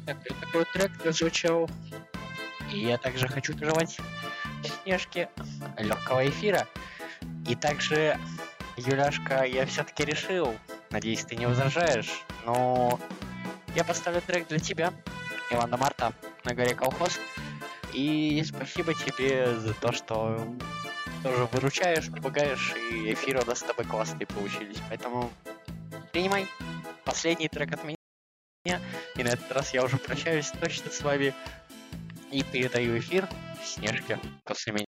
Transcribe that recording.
Такой трек прозвучал. И я также хочу пожелать Снежке легкого эфира. И также, Юляшка, я все-таки решил, надеюсь, ты не возражаешь, но я поставлю трек для тебя, Ивана Марта, «На горе колхоз». И спасибо тебе за то, что тоже выручаешь, помогаешь, и эфиры у нас с тобой классные получились. Поэтому принимай последний трек от меня. И на этот раз я уже прощаюсь точно с вами и передаю эфир Снежке после меня.